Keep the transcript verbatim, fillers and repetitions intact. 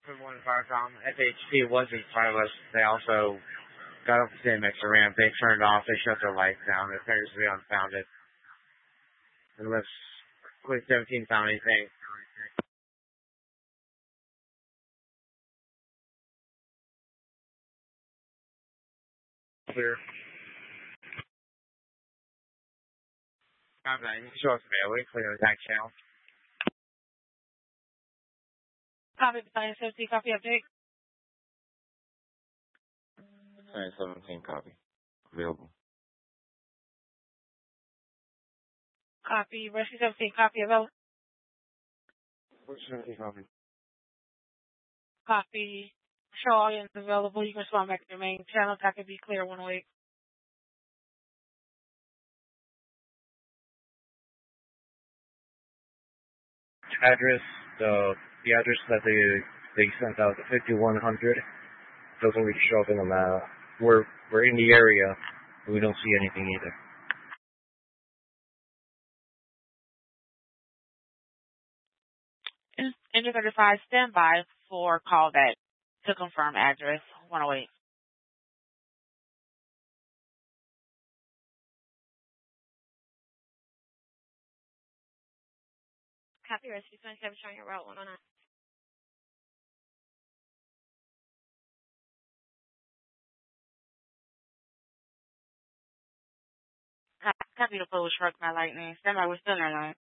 one Firecom. F H P wasn't wireless. They also got off the same extra ramp. They turned off. They shut their lights down. It appears to be unfounded. Unless Queen seventeen found anything. Clear. Copy that. You can show us available. Clear the attack channel. Copy, Battalion seventeen, copy update. Battalion seventeen, copy. Available. Copy, Rescue seventeen, copy available. seventeen, copy. Copy. Show audience available. You can respond back to your main channel. That could be clear one oh eight. Address, the the address that they they sent out, the fifty-one hundred, doesn't really show up in the map. We're we're in the area, but we don't see anything either. Engine thirty-five, stand by for call back to confirm address one oh eight. Copy, Rescue twenty-seven, showing your route one oh nine. Copy the Polish truck, my lightning. Stand by, we're still in our line.